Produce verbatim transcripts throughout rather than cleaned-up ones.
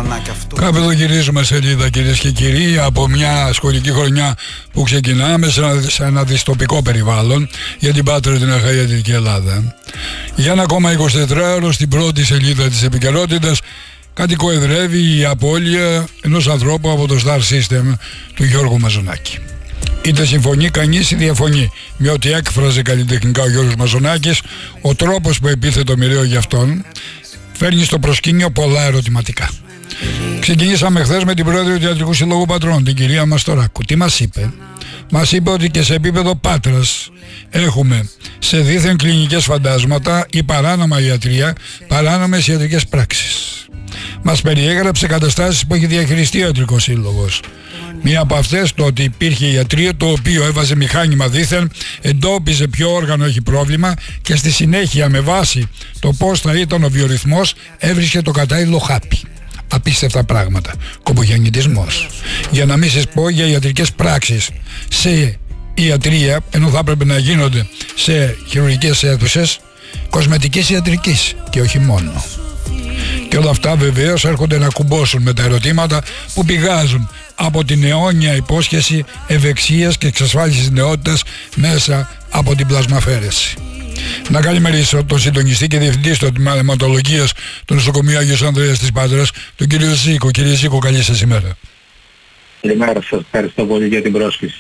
Κάπου εδώ γυρίζουμε σελίδα, κυρίες και κύριοι, από μια σχολική χρονιά που ξεκινάμε σε ένα, σε ένα δυστοπικό περιβάλλον για την Πάτρα, την Αρχαία Δυτική Ελλάδα. Για ένα ακόμα εικοσιτετράωρο στην πρώτη σελίδα της επικαιρότητας κατοικοεδρεύει η απώλεια ενός ανθρώπου από το Star System του Γιώργου Μαζονάκη. Είτε συμφωνεί κανείς ή διαφωνεί με ό,τι έκφραζε καλλιτεχνικά ο Γιώργος Μαζονάκης, ο τρόπος που επίθετο το μοιραίο για αυτόν φέρνει στο προσκήνιο πολλά ερωτηματικά. Ξεκινήσαμε χθες με την πρόεδρο του Ιατρικού Συλλόγου Πατρών, την κυρία Μαστοράκου. Τι μας είπε? Μας είπε ότι και σε επίπεδο Πάτρας έχουμε σε δίθεν κλινικές φαντάσματα ή παράνομα ιατρία, παράνομες ιατρικές πράξεις. Μας περιέγραψε καταστάσεις που έχει διαχειριστεί ο Ιατρικός Σύλλογος. Μία από αυτές το ότι υπήρχε ιατρείο το οποίο έβαζε μηχάνημα δίθεν, εντόπιζε ποιο όργανο έχει πρόβλημα και στη συνέχεια με βάση το πώς θα ήταν ο βιορυθμός έβρισκε το κατάλληλο χάπι. Απίστευτα πράγματα. Κομπογιαννητισμός. Για να μην σας πω για ιατρικές πράξεις σε ιατρία, ενώ θα έπρεπε να γίνονται σε χειρουργικές αίθουσες, κοσμετικής ιατρικής και όχι μόνο. Και όλα αυτά βεβαίως έρχονται να κουμπώσουν με τα ερωτήματα που πηγάζουν από την αιώνια υπόσχεση ευεξίας και εξασφάλισης νεότητας μέσα από την πλασμαφέρεση. Να καλημερίσω τον συντονιστή και διευθυντή στο τμήμα αιματολογίας του νοσοκομείου Άγιος Ανδρέας της Πάτρας, τον κύριο Ζήκο. Κύριε Ζήκο, καλή σας ημέρα. Καλημέρα σας, ευχαριστώ πολύ για την πρόσκληση.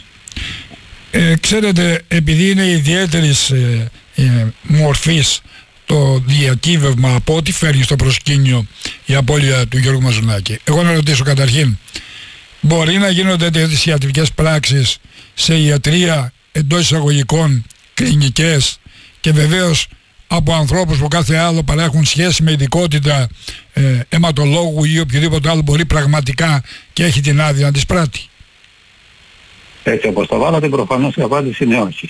Ε, ξέρετε, επειδή είναι ιδιαίτερης ε, ε, μορφής το διακύβευμα από ό,τι φέρνει στο προσκήνιο η απώλεια του Γιώργου Μαζονάκη, εγώ να ρωτήσω καταρχήν, μπορεί να γίνονται τέτοιες ιατρικές πράξεις σε ιατρία εντός εισαγωγικών, κλινικές και βεβαίως από ανθρώπους που κάθε άλλο παρά έχουν σχέση με ειδικότητα ε, αιματολόγου ή οποιοδήποτε άλλο μπορεί πραγματικά και έχει την άδεια να τις πράττει? Έτσι όπως το βάλατε, προφανώς η απάντηση είναι όχι.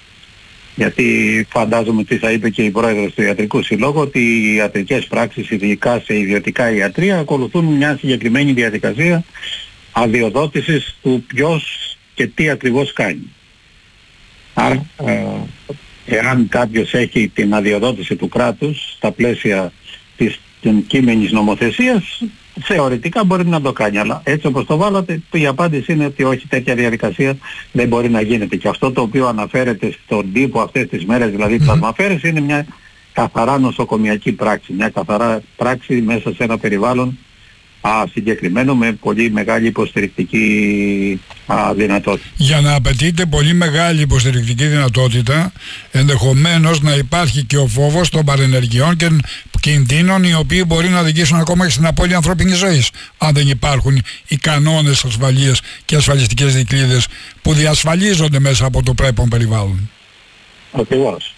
Γιατί φαντάζομαι ότι θα είπε και η πρόεδρος του Ιατρικού Συλλόγου ότι οι ιατρικές πράξεις, ειδικά σε ιδιωτικά ιατρεία, ακολουθούν μια συγκεκριμένη διαδικασία αδειοδότησης του ποιος και τι ακριβώς κάνει. Άρα, ε, εάν κάποιος έχει την αδειοδότηση του κράτους στα πλαίσια της κείμενης νομοθεσίας, θεωρητικά μπορεί να το κάνει, αλλά έτσι όπως το βάλατε, η απάντηση είναι ότι όχι, τέτοια διαδικασία δεν μπορεί να γίνεται. Και αυτό το οποίο αναφέρεται στον τύπο αυτές τις μέρες, δηλαδή πλασμαφέρεση, είναι μια καθαρά νοσοκομιακή πράξη, μια καθαρά πράξη μέσα σε ένα περιβάλλον α, συγκεκριμένο με πολύ μεγάλη υποστηρικτική α, δυνατότητα. Για να απαιτείται πολύ μεγάλη υποστηρικτική δυνατότητα, ενδεχομένως να υπάρχει και ο φόβος των παρενεργειών και κινδύνων οι οποίοι μπορεί να οδηγήσουν ακόμα και στην απώλεια ανθρώπινης ζωής, αν δεν υπάρχουν οι κανόνες ασφαλείας και ασφαλιστικές δικλείδες που διασφαλίζονται μέσα από το πρέπον περιβάλλον. Ακριβώς.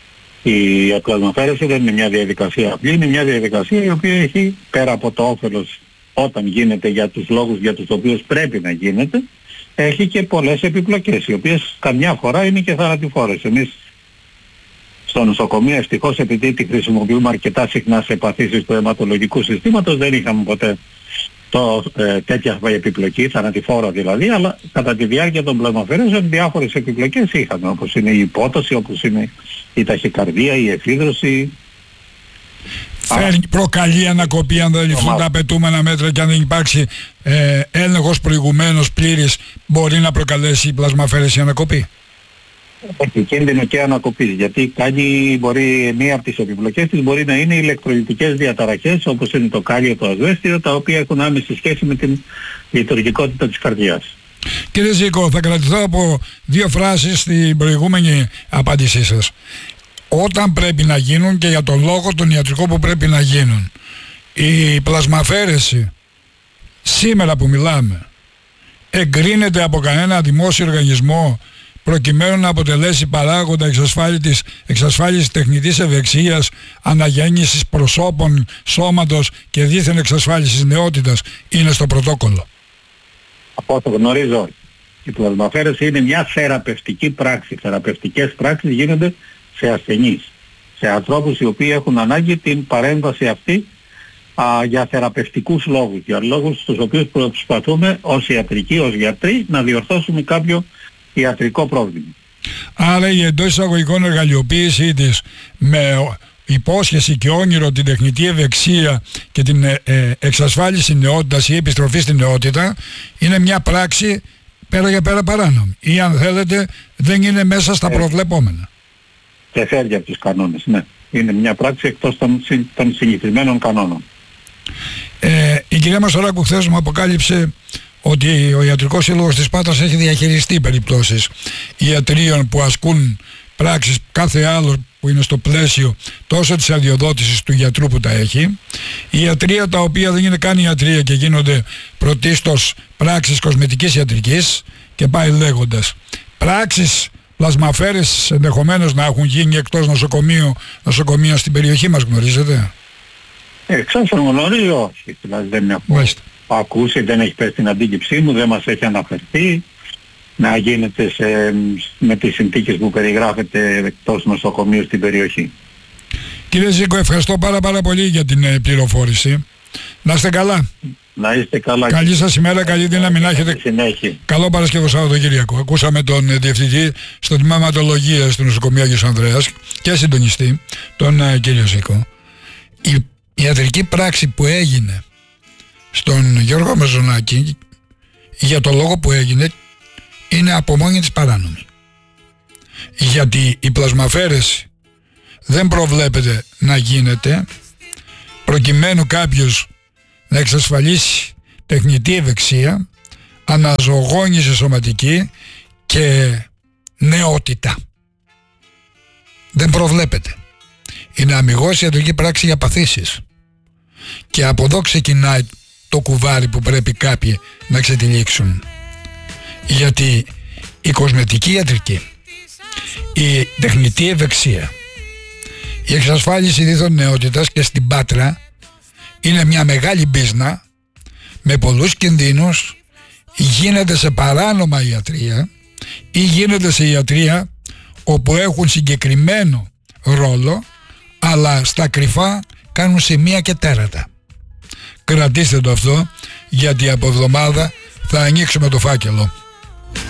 Η πλασμαφέρεση δεν είναι μια διαδικασία απλή, είναι μια διαδικασία η οποία έχει, πέρα από το όφελος όταν γίνεται για τους λόγους για τους οποίους πρέπει να γίνεται, έχει και πολλές επιπλοκές, οι οποίες καμιά φορά είναι και θανατηφόρες. Εμείς στο νοσοκομείο, ευτυχώς, επειδή τη χρησιμοποιούμε αρκετά συχνά σε παθήσεις του αιματολογικού συστήματος, δεν είχαμε ποτέ το, ε, τέτοια επιπλοκή, θανατηφόρα δηλαδή, αλλά κατά τη διάρκεια των πλασμαφέρεσεων διάφορες επιπλοκές είχαμε, όπως είναι η υπόταση, όπως είναι η ταχυκαρδία, η εφίδρωση. Φέρνει, προκαλεί ανακοπή αν δεν ληφθούν τα απαιτούμενα μέτρα και αν δεν υπάρξει ε, έλεγχος προηγουμένως πλήρης, μπορεί να προκαλέσει η πλασμαφέρεση ανακοπή? Έχει κίνδυνο και ανακοπής, γιατί κάνει, μπορεί, μία από τις επιπλοκές της μπορεί να είναι ηλεκτρολιτικές διαταραχές, όπως είναι το κάλιο, το ασβέστιο, τα οποία έχουν άμεση σχέση με την λειτουργικότητα της καρδιάς. Κύριε Ζήκο, θα κρατηθώ από δύο φράσεις στην προηγούμενη απάντησή σας. Όταν πρέπει να γίνουν και για τον λόγο τον ιατρικό που πρέπει να γίνουν. Η πλασμαφέρεση σήμερα που μιλάμε εγκρίνεται από κανένα δημόσιο οργανισμό προκειμένου να αποτελέσει παράγοντα εξασφάλισης, εξασφάλισης τεχνητής ευεξίας, αναγέννησης προσώπων, σώματος και δίθεν εξασφάλισης νεότητας? Είναι στο πρωτόκολλο? Από όσο γνωρίζω, η πλασμαφέρεση είναι μια θεραπευτική πράξη. Θεραπευτικές πράξεις γίνονται σε ασθενείς, σε ανθρώπους οι οποίοι έχουν ανάγκη την παρέμβαση αυτή α, για θεραπευτικούς λόγους, για λόγους στους οποίους προσπαθούμε ως ιατρικοί, ως γιατροί να διορθώσουμε κάποιο ιατρικό πρόβλημα. Άρα η εντός εισαγωγικών εργαλειοποίησή της με υπόσχεση και όνειρο την τεχνητή ευεξία και την ε, ε, εξασφάλιση νεότητας ή επιστροφή στην νεότητα είναι μια πράξη πέρα για πέρα παράνομη, ή αν θέλετε δεν είναι μέσα στα προβλεπόμενα. Και φεύγει από τους κανόνες, ναι. Είναι μια πράξη εκτός των, των συνηθισμένων κανόνων. Ε, η κυρία Μαστοράκου χθες μου αποκάλυψε ότι ο Ιατρικός Σύλλογος της Πάτρας έχει διαχειριστεί περιπτώσεις ιατρίων που ασκούν πράξεις κάθε άλλο που είναι στο πλαίσιο τόσο της αδειοδότησης του γιατρού που τα έχει, η ιατρία τα οποία δεν είναι καν ιατρία και γίνονται πρωτίστως πράξεις κοσμετικής ιατρικής, και πάει λέγοντας. Πράξεις πλασμαφέρες ενδεχομένως να έχουν γίνει εκτός νοσοκομείου, νοσοκομείων στην περιοχή μας, γνωρίζετε? Εξ όσων γνωρίζω, όχι. Δηλαδή δεν έχω Μάλιστα. ακούσει, δεν έχει πέσει στην αντίκειψή μου, δεν μας έχει αναφερθεί να γίνεται σε, με τις συνθήκες που περιγράφεται εκτός νοσοκομείου στην περιοχή. Κύριε Ζήκο, ευχαριστώ πάρα πάρα πολύ για την ε, πληροφόρηση. Να είστε καλά. Να είστε καλά. Καλή σας ημέρα, καλή δύναμη να έχετε. Συνέχεια. Καλό Παρασκευό Σαββατοκύριακο. Ακούσαμε τον ε, διευθυντή στο τμήμα αιματολογίας του νοσοκομείου Άγιος Ανδρέας και συντονιστή, τον ε, κύριο Ζήκο. Η ιατρική πράξη που έγινε στον Γιώργο Μεζονάκη, για το λόγο που έγινε, είναι από μόνη της παράνομη. Γιατί η πλασμαφέρεση δεν προβλέπεται να γίνεται προκειμένου κάποιος να εξασφαλίσει τεχνητή ευεξία, αναζωογόνηση σωματική και νεότητα. Δεν προβλέπεται. Είναι αμιγώς ιατρική πράξη για παθήσεις. Και από εδώ ξεκινάει το κουβάρι που πρέπει κάποιοι να ξετυλίξουν. Γιατί η κοσμετική ιατρική, η τεχνητή ευεξία, η εξασφάλιση δίθων νεότητας και στην Πάτρα είναι μια μεγάλη μπίζνα με πολλούς κινδύνους. Γίνεται σε παράνομα ιατρία ή γίνεται σε ιατρία όπου έχουν συγκεκριμένο ρόλο, αλλά στα κρυφά κάνουν σημεία και τέρατα. Κρατήστε το αυτό, γιατί από εβδομάδα θα ανοίξουμε το φάκελο.